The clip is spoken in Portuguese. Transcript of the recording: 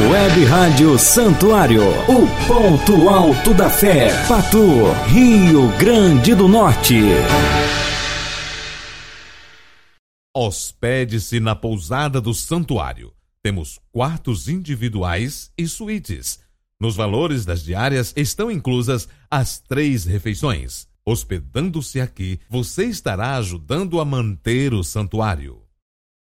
Web Rádio Santuário, o ponto alto da fé, Patu, Rio Grande do Norte. Hospede-se na pousada do Santuário. Temos quartos individuais e suítes. Nos valores das diárias estão inclusas as 3 refeições. Hospedando-se aqui, você estará ajudando a manter o santuário.